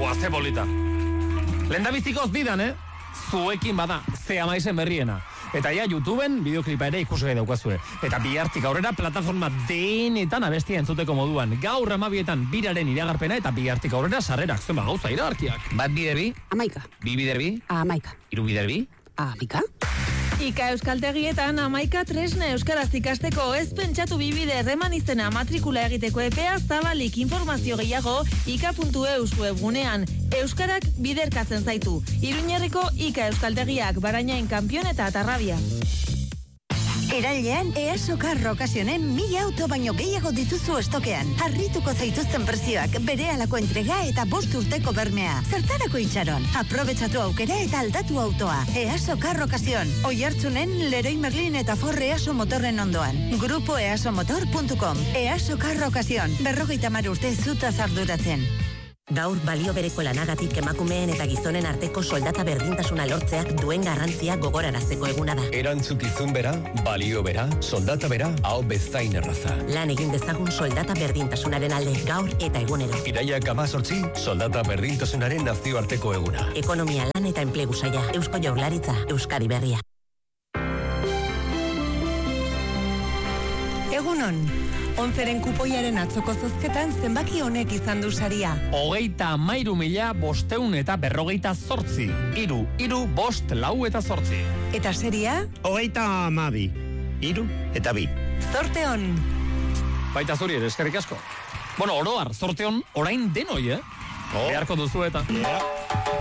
Boa, ze bolita. Lendabizikoz didan, zuekin bada, ze amaizen berriena. Eta ja, YouTubeen bideoklipa ere ikusgai daukazue. Eta bihartik aurrera plataforma denetan abestia entzuteko moduan. Gaur 12etan biraren iragarpena eta bihartik aurrera sarrerak. Zenba gauza iragarkiak. Bat bider bi? 11. Bi bider bi? 11. Hiru bider bi? 11. Ika euskaltegietan 11 tresna euskaraz ikasteko ez pentsatu bibider eman izena matrikula egiteko epea zabalik informazio gehiago ika.eus webgunean. Euskarak biderkatzen zaitu. Iruñerriko Ika euskaltegiak Barainain Kanpion eta Atarrabia. Irailean, EASO Carro Ocasionen 1000 auto baino gehiago dituzu estokean. Harrituko zaituzten prezioak, berehalako entrega eta 5 urteko bermea. Zertarako itxaron? Aprobetxatu aukera eta aldatu autoa. EASO Carro Ocasión. Oihartzunen Leroy Merlin eta Ford EASO motorren ondoan. Grupo easomotor.com. EASO Carro Ocasión. 50 urte zutaz arduratzen. Gaur balio bereko lanagatik emakumeen eta gizonen arteko soldata berdintasuna lortzeak duen garrantzia gogorarazteko eguna da. Erantzukizun bera, balio bera, soldata bera, hau bezain erraza. Lan egin dezagun soldata berdintasunaren alde gaur eta egunero. Iraiak 18, soldata berdintasunaren nazioarteko eguna. Ekonomia, lan eta enplegu saila, Eusko Jaurlaritza, Euskadi Berria. Egunon, 11ren kupoiaren atzoko zozketan zenbaki honek izan du saria. 33.500 eta 58. 3, 5, 4 eta 8. Eta seria? 32. 3 eta 2. Zorte on! Baita zuri ere, eskerrik asko. Bueno, oroar, zorte on, orain denoi, Beharko duzu eta...